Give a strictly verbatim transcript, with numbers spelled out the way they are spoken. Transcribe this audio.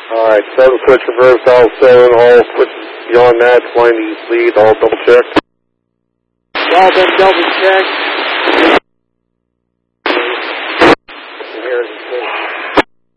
Alright, seven switch reverse, all seven, all switch beyond that, twenty lead, all double check. All been double checked.